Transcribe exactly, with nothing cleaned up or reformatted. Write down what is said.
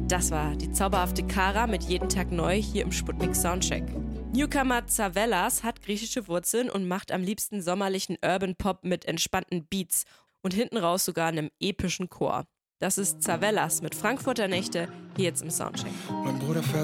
Das war die zauberhafte Kara mit Jeden Tag neu hier im Sputnik Soundcheck. Newcomer Zavellas hat griechische Wurzeln und macht am liebsten sommerlichen Urban Pop mit entspannten Beats und hinten raus sogar einem epischen Chor. Das ist Zavellas mit Frankfurter Nächte hier jetzt im Soundcheck. Mein Bruder fährt